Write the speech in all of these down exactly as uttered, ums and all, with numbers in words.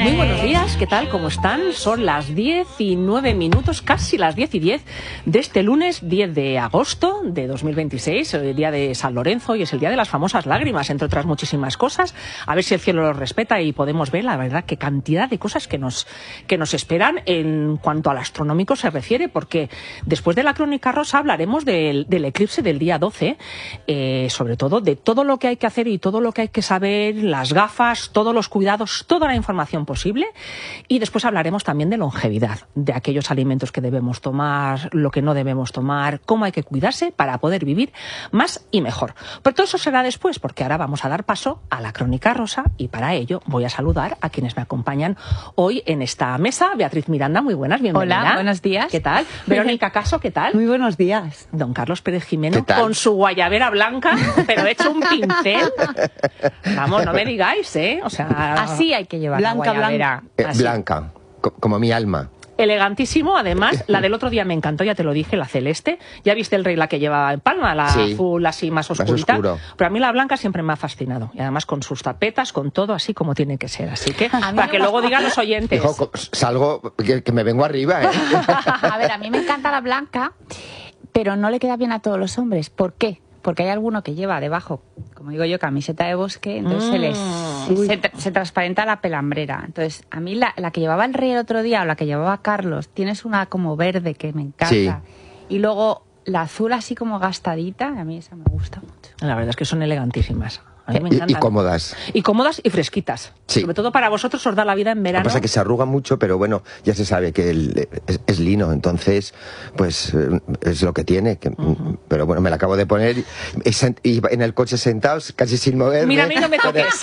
Muy buenos días, ¿qué tal? ¿Cómo están? Son las diez y nueve minutos, casi las diez y diez de este lunes diez de agosto de dos mil veintiséis, el día de San Lorenzo, y es el día de las famosas lágrimas, entre otras muchísimas cosas. A ver si el cielo los respeta y podemos ver, la verdad, qué cantidad de cosas que nos, que nos esperan en cuanto al astronómico se refiere, porque después de la crónica rosa hablaremos del, del eclipse del día doce, eh, sobre todo de todo lo que hay que hacer y todo lo que hay que saber, las gafas, todos los cuidados, toda la información posible, y después hablaremos también de longevidad, de aquellos alimentos que debemos tomar, lo que no debemos tomar, cómo hay que cuidarse para poder vivir más y mejor. Pero todo eso será después, porque ahora vamos a dar paso a la crónica rosa, y para ello voy a saludar a quienes me acompañan hoy en esta mesa. Beatriz Miranda, muy buenas, bienvenida. Hola, buenos días. ¿Qué tal? Verónica Caso, ¿qué tal? Muy buenos días. Don Carlos Pérez Jimeno, con su guayabera blanca, pero hecho un pincel. Vamos, no me digáis, ¿eh? O sea, así hay que llevar blanca, la guayabera. Blanca, eh, blanca, como mi alma. Elegantísimo, además, la del otro día me encantó, ya te lo dije, la celeste. Ya viste el rey la que lleva en palma, la sí, azul así más oscurita. Más oscuro. Pero a mí la blanca siempre me ha fascinado. Y además con sus tapetas, con todo así como tiene que ser. Así que, para que luego digan los oyentes. Hijo, salgo, que, que me vengo arriba, ¿eh? A ver, a mí me encanta la blanca, pero no le queda bien a todos los hombres. ¿Por qué? Porque hay alguno que lleva debajo, como digo yo, camiseta de bosque, entonces mm. se les se, se transparenta la pelambrera. Entonces, a mí la, la que llevaba el rey el otro día, o la que llevaba Carlos, tienes una como verde que me encanta. Sí. Y luego la azul así como gastadita, a mí esa me gusta mucho. La verdad es que son elegantísimas. A mí me y, encantan. y cómodas. Y cómodas y fresquitas. Sí. Sobre todo para vosotros, os da la vida en verano. Lo que pasa es que se arruga mucho, pero bueno, ya se sabe que el, es, es lino, entonces, pues es lo que tiene. Que, uh-huh. Pero bueno, me la acabo de poner y, y en el coche sentados, casi sin moverme. Mira, a mí no me toques.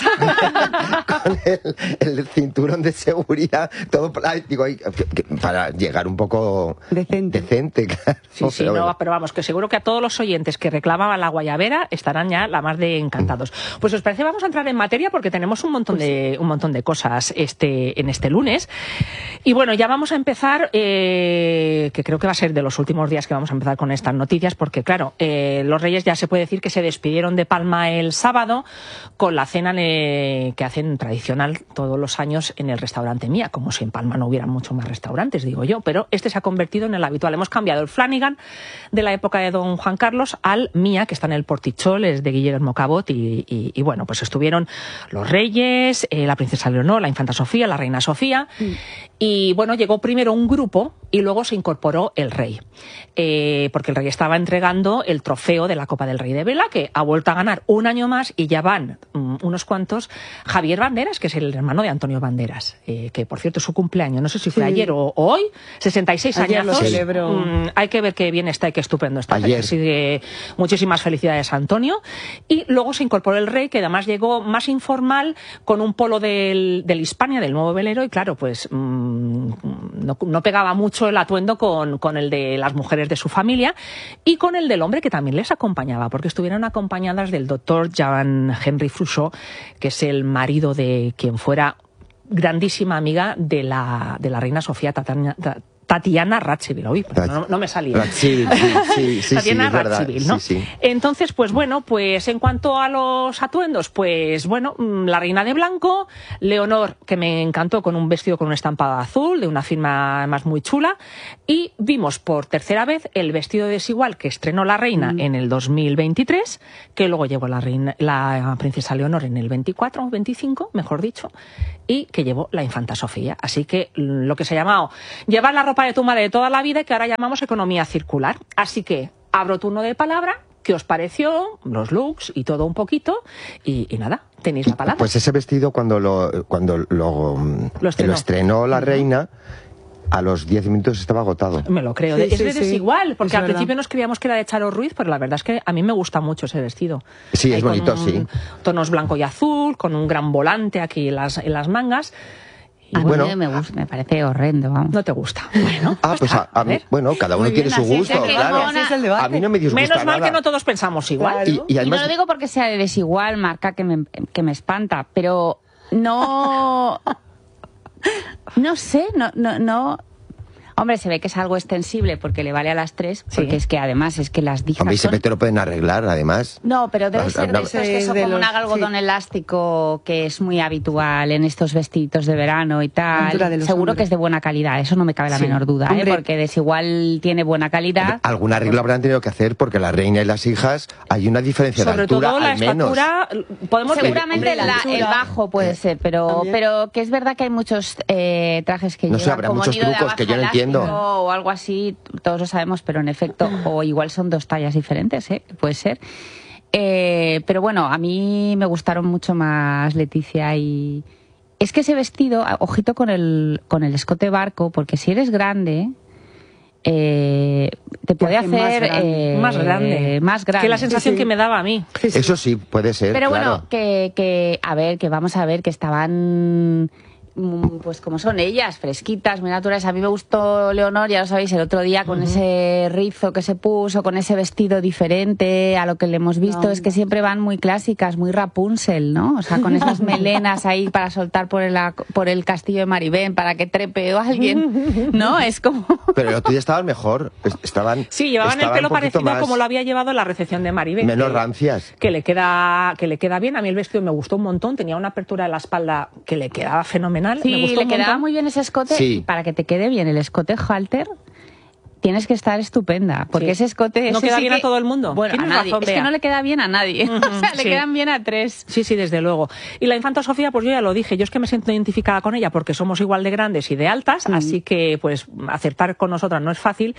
Con el, el cinturón de seguridad, todo digo, para llegar un poco decente. decente claro. Sí, sí, pero, no, bueno. pero vamos, que seguro que a todos los oyentes que reclamaban la guayabera estarán ya la más de encantados. Pues os parece, vamos a entrar en materia porque tenemos un montón de un montón de cosas este en este lunes. Y bueno, ya vamos a empezar, eh, que creo que va a ser de los últimos días que vamos a empezar con estas noticias, porque claro, eh, los Reyes ya se puede decir que se despidieron de Palma el sábado con la cena eh, que hacen tradicional todos los años en el restaurante Mía, como si en Palma no hubiera mucho más restaurantes, digo yo, pero este se ha convertido en el habitual. Hemos cambiado el Flanagan de la época de Don Juan Carlos al Mía, que está en el Portichol, es de Guillermo Cabot, y Y, y, y bueno, pues estuvieron los reyes, eh, la princesa Leonor, la infanta Sofía, la reina Sofía, mm. y bueno, llegó primero un grupo y luego se incorporó el rey, eh, porque el rey estaba entregando el trofeo de la Copa del Rey de Vela, que ha vuelto a ganar un año más, y ya van um, unos cuantos. Javier Banderas, que es el hermano de Antonio Banderas, eh, que por cierto es su cumpleaños, no sé si fue sí. ayer o, o hoy, sesenta y seis ayer añazos. Lo celebro. Um, hay que ver qué bien está y qué estupendo está. Ayer. Así que muchísimas felicidades a Antonio. Y luego se incorporó el rey, que además llegó más informal, con un polo del, del Hispania, del nuevo velero, y claro, pues mmm, no, no pegaba mucho el atuendo con, con el de las mujeres de su familia y con el del hombre, que también les acompañaba, porque estuvieron acompañadas del doctor Jean Henry Frouchot, que es el marido de quien fuera grandísima amiga de la, de la reina Sofía, Tatiana, Tatiana Ratchivil, uy, pues no, no me salía. Ratchivil, sí, sí, sí, Tatiana sí, Ratchivil, ¿no? Sí, sí. Entonces, pues bueno, pues en cuanto a los atuendos, pues bueno, la reina de blanco, Leonor, que me encantó con un vestido con un estampado azul, de una firma además muy chula, y vimos por tercera vez el vestido desigual que estrenó la reina mm. en el dos mil veintitrés, que luego llevó la reina, la princesa Leonor en el veinticuatro o veinticinco, mejor dicho, y que llevó la infanta Sofía. Así que lo que se ha llamado llevar la ropa de tu madre de toda la vida, que ahora llamamos economía circular. Así que abro turno de palabra. ¿Qué os pareció? Los looks y todo un poquito. Y, y nada, tenéis la palabra. Pues ese vestido, cuando lo, cuando lo, lo, estrenó. lo estrenó la reina, a los diez minutos estaba agotado. Me lo creo. Sí, es sí, de desigual, sí. porque es al verdad. principio nos creíamos que era de Charo Ruiz, pero la verdad es que a mí me gusta mucho ese vestido. Sí, Ahí es bonito, un, sí. Tonos blanco y azul, con un gran volante aquí en las, en las mangas. Y a bueno, mí me, gusta, me parece horrendo, vamos. No te gusta. Bueno, ah, pues a, a mí, bueno, cada uno tiene su gusto, claro. A mí no me disgusta Menos mal nada. que no todos pensamos igual. Claro. Y, y, además, y no lo digo porque sea de desigual, marca, que me, que me espanta, pero no... No sé, no... no, no Hombre, se ve que es algo extensible porque le vale a las tres, Sí. porque es que además es que las dijas Hombre, y son... siempre te lo pueden arreglar, además. No, pero debe Las- ser de la- estos que Es son de como un los- algodón sí. elástico que es muy habitual en estos vestiditos de verano y Altura tal. de los Seguro hombros. que es de buena calidad, eso no me cabe la Sí. menor duda, ¿eh? Hombre. Porque desigual tiene buena calidad. Algún arreglo habrán tenido que hacer porque la reina y las hijas hay una diferencia de Sobre altura, todo la al menos. estatura, podemos ver- Seguramente hombre, la la- anchura. el bajo puede ser, pero También. pero que es verdad que hay muchos eh, trajes que No sé, llevan habrá como muchos nido de trucos que abajo yo no entiendo. elástico o algo así, todos lo sabemos, pero en efecto, o igual son dos tallas diferentes, ¿eh? Puede ser. Eh, pero bueno, a mí me gustaron mucho más Leticia y... Es que ese vestido, ojito con el, con el escote barco, porque si eres grande... Eh, te puede hace más hacer grande. eh, más grande. más grande. Que la sensación Sí, sí. que me daba a mí. Sí, sí. Eso sí, puede ser, Pero claro. bueno, que, que, a ver, que vamos a ver, que estaban, mm, pues como son ellas, fresquitas, muy naturales. A mí me gustó Leonor, ya lo sabéis, el otro día con ese rizo que se puso, con ese vestido diferente a lo que le hemos visto. No. Es que siempre van muy clásicas, muy Rapunzel, ¿no? O sea, con esas melenas ahí para soltar por el, ac- por el castillo de Maribén, para que trepe o alguien, ¿no? Es como... Pero el otro día estaban mejor. es- Estaban, Sí, llevaban el estaban pelo un poquito parecido más- como lo había llevado en la recepción de Maribel. menos que- rancias. Que le queda que le queda bien. A mí el vestido me gustó un montón. Tenía una apertura de la espalda que le quedaba fenomenal. me Sí, gustó le un quedaba montón. muy bien ese escote. Sí. Y para que te quede bien el escote halter, tienes que estar estupenda. Porque Sí. ese escote... ¿No ese queda sí bien que- a todo el mundo? Bueno, a Tienes nadie. razón, Es que Bea. no le queda bien a nadie. Ujú, O sea, le sí. quedan bien a tres. Sí, sí, desde luego. Y la infanta Sofía, pues yo ya lo dije, yo es que me siento identificada con ella porque somos igual de grandes y de altas, así que pues acertar con nosotras no es fácil.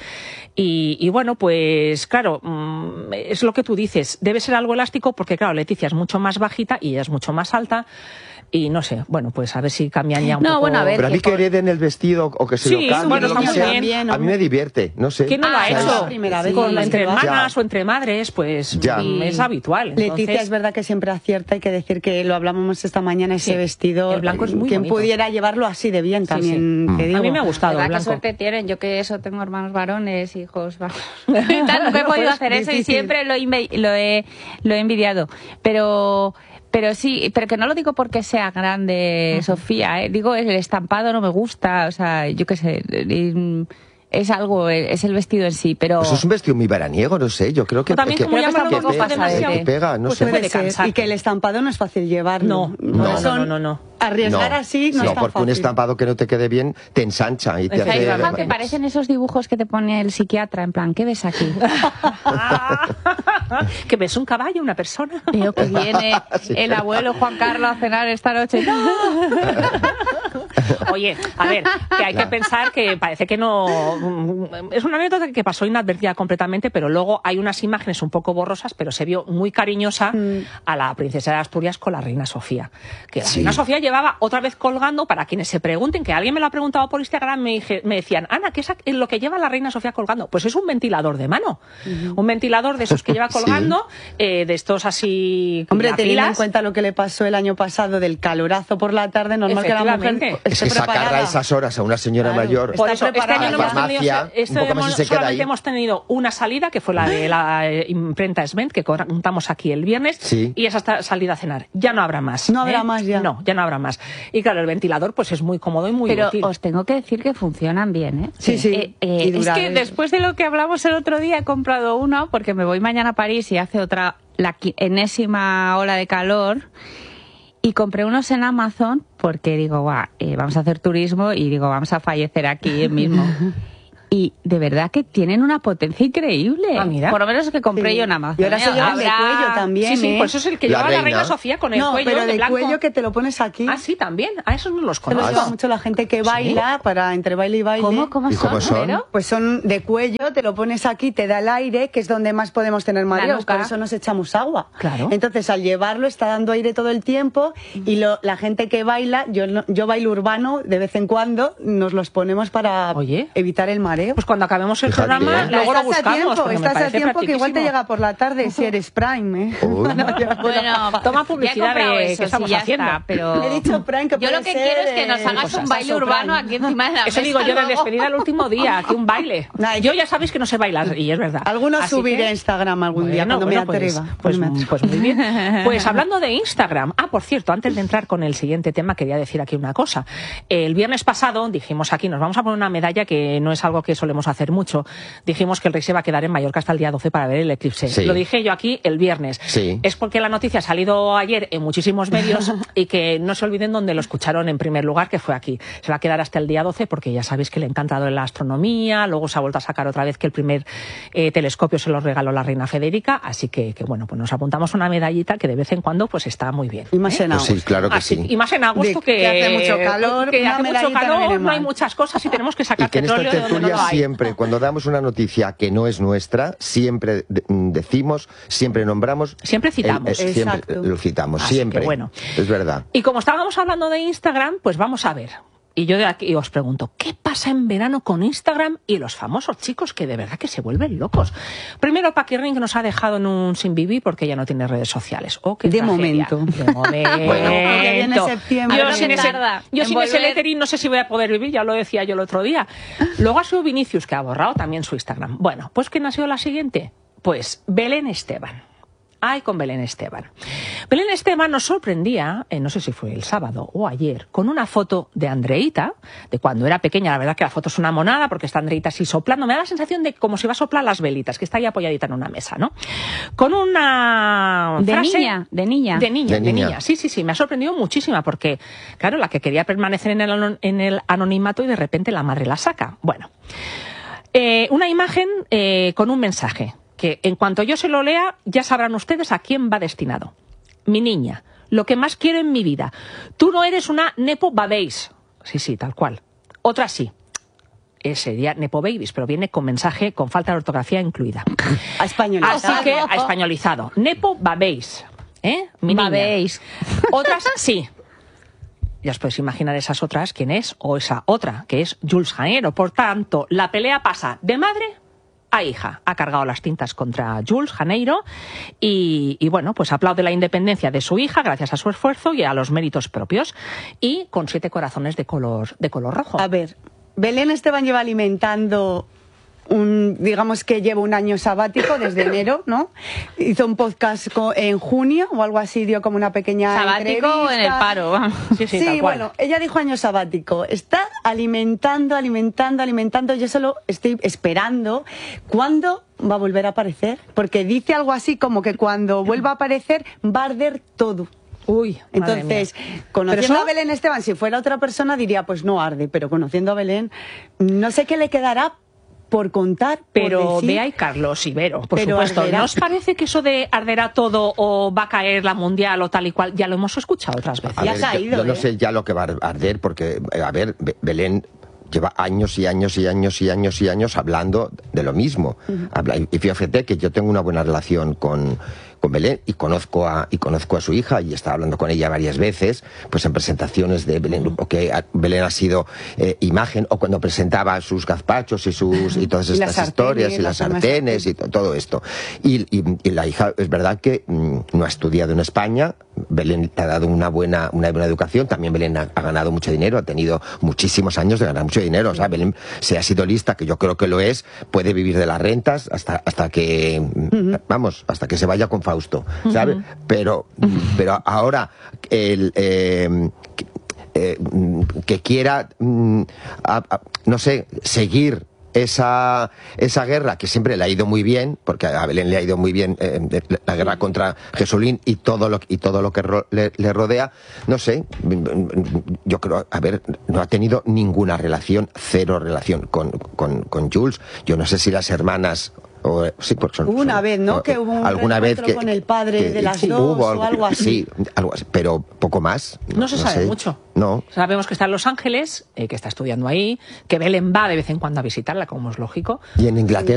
Y, y bueno, pues claro, mm, es lo que tú dices, debe ser algo elástico porque claro, Leticia es mucho más bajita y ella es mucho más alta. Y no sé, bueno, pues a ver si cambian ya un No, poco. bueno, a ver, Pero a mí que hereden el vestido o que se Sí, lo cambien bueno, o lo está que muy sea, bien. a mí me divierte, no sé. ¿Quién no lo ha Ah, hecho? es la primera vez Con, que entre lo hace. hermanas Ya. o entre madres, pues Ya. mm, es habitual. Leticia Entonces, es verdad que siempre acierta, hay que decir que lo hablamos esta mañana, ese Sí, vestido. el blanco es muy Quien bonito. pudiera llevarlo así de bien Sí, también, sí. te digo. a mí me ha gustado el ¿Verdad? Qué blanco. suerte tienen. Yo que eso tengo hermanos varones, hijos varones. Tal, nunca he podido Pues hacer eso y difícil. siempre lo he, inve- lo he, lo he envidiado. Pero... Pero sí, pero que no lo digo porque sea grande Sofía, ¿eh? Digo, el estampado no me gusta, o sea, yo qué sé, eh, es algo, es el vestido en sí, pero... Pues es un vestido muy veraniego, no sé, yo creo que, O también que, como que, llaman que un poco pe- demasiado- que pega, no Pues sé. se puede Puede ser. cansar. Y que el estampado no es fácil llevarlo. No, no, Por eso no, no, no. Arriesgar así no, no es tan porque un fácil. estampado que no te quede bien te ensancha y te Efectivamente. hace... ¿Sabes, Juan, que Bueno. parecen esos dibujos que te pone el psiquiatra, en plan, ¿qué ves aquí? Que ves un caballo, una persona. Veo que viene el abuelo Juan Carlos a cenar esta noche. ¡No! Oye, a ver, que hay que Claro. pensar que parece que no... Es una anécdota que pasó inadvertida completamente, pero luego hay unas imágenes un poco borrosas, pero se vio muy cariñosa a la princesa de Asturias con la reina Sofía. Que la Sí. reina Sofía llevaba otra vez colgando, para quienes se pregunten, que alguien me lo ha preguntado por Instagram, me, dije- me decían, Ana, ¿qué es aqu- lo que lleva la reina Sofía colgando? Pues es un ventilador de mano. Un ventilador de esos que lleva Sí. colgando, eh, de estos así... Hombre, a teniendo en pilas. cuenta lo que le pasó el año pasado del calorazo por la tarde, normal que la mujer Efectivamente. Es esté que sacar preparada. a esas horas a una señora Claro. mayor Está Por eso, este preparada. año no a la hemos tenido, farmacia, este un poco más hemos- y se queda solamente ahí. hemos tenido una salida, que fue la de la eh, imprenta Svent, que contamos aquí el viernes, Sí. y esa está salida a cenar. Ya no habrá más. No habrá ¿eh? más ya. No, ya no habrá más. Y claro, el ventilador pues es muy cómodo y muy Pero útil. os tengo que decir que funcionan bien, ¿eh? Sí, sí. Eh, eh, Y es que durables. después de lo que hablamos el otro día he comprado uno porque me voy mañana a París y hace otra, la qui- enésima ola de calor. Y compré unos en Amazon porque digo, guau, eh, vamos a hacer turismo y digo, vamos a fallecer aquí mismo. Y de verdad que tienen una potencia increíble. Ah, mira. Por lo menos que compré Sí. yo en Amazon. Y ahora ¿eh? se llevan de Habrá- cuello también. Sí, sí, ¿eh? pues eso es el que La llevaba la reina. reina Sofía con el No, cuello pero de de blanco. cuello que te lo pones aquí. Ah, sí, también. A esos no los Esto lo conozco. lleva mucho la gente que baila, para entre baile y baile. ¿Cómo, cómo ¿Y son? cómo son? Vero? Pues son de cuello, te lo pones aquí, te da el aire, que es donde más podemos tener mareos, nuca. por eso nos echamos agua. Claro. Entonces, al llevarlo, está dando aire todo el tiempo y lo- la gente que baila, yo, no- yo bailo urbano, de vez en cuando, nos los ponemos para Oye. evitar el mareo. llamar, ¿eh? Pues cuando acabemos el Fíjate, programa, ¿eh? luego lo estás a buscamos. tiempo, porque me estás a parece tiempo que igual te practicísimo. llega por la tarde si eres Prime, ¿eh? Uy. Bueno, Toma publicidad ya he comprado de eso, qué estamos sí, ya haciendo. está, pero... He dicho Prime, que Yo puede lo que ser, quiero es que nos eh, hagas cosas. un baile Sasso urbano Prime. aquí encima de la Eso mesa. digo yo de luego. despedida el último día, aquí un baile. Nah, Yo ya sabéis que no sé bailar, y es verdad. Algunos Así subiré que- a Instagram algún día Bueno, cuando bueno, me pues, atreva. pues, cuando me atreva. pues muy bien. Pues hablando de Instagram, ah, por cierto, antes de entrar con el siguiente tema, quería decir aquí una cosa. El viernes pasado dijimos aquí, nos vamos a poner una medalla que no es algo que solemos hacer mucho. Dijimos que el rey se va a quedar en Mallorca hasta el día doce para ver el eclipse. Sí. Lo dije yo aquí el viernes. Sí. Es porque la noticia ha salido ayer en muchísimos medios y que no se olviden donde lo escucharon en primer lugar, que fue aquí. Se va a quedar hasta el día doce porque ya sabéis que le ha encantado la astronomía, luego se ha vuelto a sacar otra vez que el primer eh, telescopio se lo regaló la reina Federica, así que, que bueno, pues nos apuntamos una medallita que de vez en cuando pues está muy bien. Y más en Pues sí, agosto. claro que Así- sí. Y más en agosto De- que, que hace mucho calor, que una hace mucho medallita no calor, viene no hay mal. muchas cosas y tenemos que sacar Y que en esta petróleo de donde no tertulia lo hay. siempre, cuando damos una noticia que no es nuestra, siempre de- decimos, siempre nombramos. Siempre citamos. el- eh, siempre Exacto. lo citamos, Así siempre. que bueno. Es verdad. Y como estábamos hablando de Instagram, pues vamos a ver. Y yo de aquí os pregunto, ¿qué pasa en verano con Instagram y los famosos chicos que de verdad que se vuelven locos? Primero, Paquirrín, que nos ha dejado en un sin vivir porque ya no tiene redes sociales. Oh, qué De tragedia. momento. De momento. Bueno. Porque viene septiembre. Yo A ver sin qué ese, tarda yo en sin ese volver. lettering no sé si voy a poder vivir, ya lo decía yo el otro día. Luego ha sido Vinicius, que ha borrado también su Instagram. Bueno, pues ¿quién ha sido la siguiente? Pues Belén Esteban. Ay, con Belén Esteban. Belén Esteban nos sorprendía, eh, no sé si fue el sábado o ayer, con una foto de Andreita, de cuando era pequeña. La verdad que la foto es una monada porque está Andreita así soplando. Me da la sensación de como si va a soplar las velitas, que está ahí apoyadita en una mesa, ¿no? Con una De frase... niña, de niña. De niña, De de niña. niña. Sí, sí, sí, me ha sorprendido muchísima porque, claro, la que quería permanecer en el, ano- en el anonimato y de repente la madre la saca. Bueno, eh, una imagen eh, con un mensaje que en cuanto yo se lo lea ya sabrán ustedes a quién va destinado. Mi niña, lo que más quiero en mi vida. Tú no eres una Nepo Babies. Sí, sí, tal cual. Otra sí. Eh, sería Nepo Babies, pero viene con mensaje con falta de ortografía incluida. A español. Así que a españolizado. Nepo Babies. ¿Eh? Mi niña. Babies. Otras sí. Ya os podéis imaginar esas otras quién es, o esa otra, que es Jules Janeiro. Por tanto, la pelea pasa de madre a hija. Ha cargado las tintas contra Jules Janeiro y, y bueno, pues aplaude la independencia de su hija gracias a su esfuerzo y a los méritos propios. Y con siete corazones de color, de color rojo. A ver, Belén Esteban lleva alimentando un, digamos que lleva un año sabático desde enero, ¿no? Hizo un podcast co- en junio o algo así, dio como una pequeña Sabático entrevista. en el paro, vamos. Sí, sí, Sí, tal cual. bueno, ella dijo año sabático. Está alimentando, alimentando, alimentando. Yo solo estoy esperando cuándo va a volver a aparecer, porque dice algo así como que cuando vuelva a aparecer va a arder todo. Uy, madre Entonces, mía. conociendo Pero eso- a Belén Esteban, si fuera otra persona diría, pues no arde, pero conociendo a Belén, no sé qué le quedará por contar, por Pero decir. Bea y Carlos Ibero, por Pero supuesto. arderá. ¿No os parece que eso de arderá todo o va a caer la mundial o tal y cual? Ya lo hemos escuchado otras veces. A Ya ver, ha yo- caído, yo, no ¿eh? sé ya lo que va a arder, porque, eh, a ver, Be- Belén lleva años y años y años y años y años hablando de lo mismo. Habla- y fíjate que yo tengo una buena relación con, con Belén y conozco a y conozco a su hija y he estado hablando con ella varias veces, pues en presentaciones de Belén, o que a- Belén ha sido eh, imagen, o cuando presentaba sus gazpachos y sus y todas Y las estas historias sartenes, y las las armas sartenes sartén. y to- todo esto. Y, y- y la hija, es verdad que mm, no ha estudiado en España. Belén le ha dado una buena, una buena educación. También Belén ha, ha ganado mucho dinero, ha tenido muchísimos años de ganar mucho dinero. O sea, Belén, si ha sido lista, que yo creo que lo es, puede vivir de las rentas hasta, hasta que, mm, vamos, hasta que se vaya con Fausto, ¿sabes? Pero, pero ahora, el, eh, que- eh, que quiera, mm, a- a- no sé, seguir esa, esa guerra que siempre le ha ido muy bien, porque a Belén le ha ido muy bien eh, la guerra contra Jesulín y todo lo, y todo lo que ro- le, le rodea, no sé, yo creo, a ver, no ha tenido ninguna relación, cero relación con, con, con Jules. Yo no sé si las hermanas... O, sí, porque son- Hubo una son- vez, ¿no? o- Que hubo un alguna vez reencuentro que, con el padre que- de las sí, dos hubo o algo así. Sí, algo así, pero poco más. No se sabe sé. mucho. No. Sabemos que está en Los Ángeles, eh, que está estudiando ahí, que Belén va de vez en cuando a visitarla, como es lógico. Y en Inglaterra